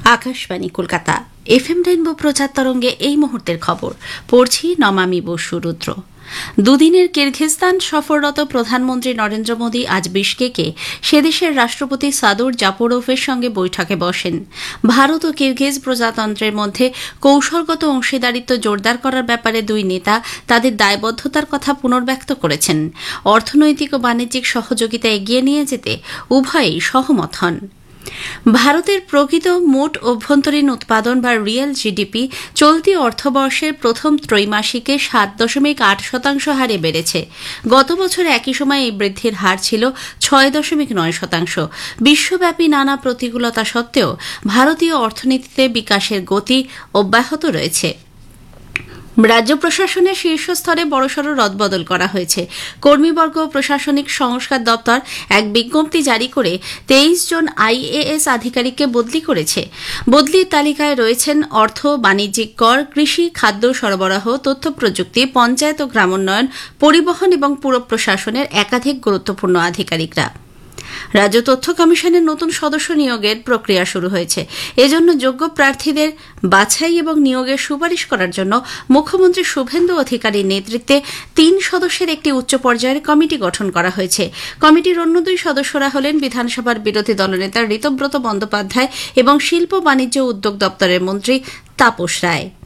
Akashvani Kolkata FM rainbow প্রচার তরঙ্গে এই মুহূর্তের খবর পড়ছি নমামি বসু রুদ্র। দুদিনের কিরগিজস্তান সফররত প্রধানমন্ত্রী নরেন্দ্র মোদী আজ বিশকেকে সে দেশের রাষ্ট্রপতি সাদর জাপোরোভের সঙ্গে বৈঠকে বসেন। ভারত ও কিরগিজ প্রজাতন্ত্রের মধ্যে কৌশলগত অংশীদারিত্ব জোরদার করার ব্যাপারে দুই নেতা তাদের দায়বদ্ধতার কথা পুনর্ব্যক্ত করেছেন। অর্থনৈতিক ও বাণিজ্যিক সহযোগিতা এগিয়ে নিয়ে যেতে উভয়েই সহমত হন। ভারতের প্রকৃত মোট অভ্যন্তরীণ উৎপাদন বা রিয়েল জিডিপি চলতি অর্থবর্ষের প্রথম ত্রৈমাসিকে 7.8% হারে বেড়েছে। গত বছর একই সময় এই বৃদ্ধির হার ছিল 6.9%। বিশ্বব্যাপী নানা প্রতিকূলতা সত্ত্বেও ভারতীয় অর্থনীতিতে বিকাশের গতি অব্যাহত রয়েছে। রাজ্য প্রশাসনের শীর্ষস্তরে বড়সড় রদবদল করা হয়েছে। কর্মীবর্গ ও প্রশাসনিক সংস্কার দপ্তর এক বিজ্ঞপ্তি জারি করে 23 জন আইএএস আধিকারিককে বদলি করেছে। বদলির তালিকায় রয়েছেন অর্থ, বাণিজ্যিক কর, কৃষি, খাদ্য সরবরাহ, তথ্য প্রযুক্তি, পঞ্চায়েত ও গ্রামোন্নয়ন, পরিবহন এবং পুর প্রশাসনের একাধিক গুরুত্বপূর্ণ আধিকারিকরা। রাজ্য তথ্য কমিশনের নতুন সদস্য নিয়োগের প্রক্রিয়া শুরু হয়েছে। এজন্য যোগ্য প্রার্থীদের বাছাই এবং নিয়োগের সুপারিশ করার জন্য মুখ্যমন্ত্রী শুভেন্দু অধিকারীর নেতৃত্বে 3 সদস্যের একটি উচ্চ পর্যায়ের কমিটি গঠন করা হয়েছে। কমিটির অন্য 2 সদস্যরা হলেন বিধানসভার বিরোধী দলনেতা ঋতব্রত বন্দ্যোপাধ্যায় এবং শিল্প, বাণিজ্য ও উদ্যোগ দপ্তরের মন্ত্রী তাপস রায়।